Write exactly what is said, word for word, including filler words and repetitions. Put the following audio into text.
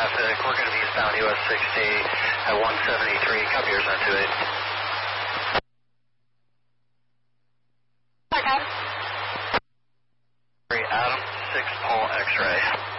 traffic. We're going to be eastbound U S sixty at one seventy-three. Copy your zone two eight. Adam, six Paul X-ray.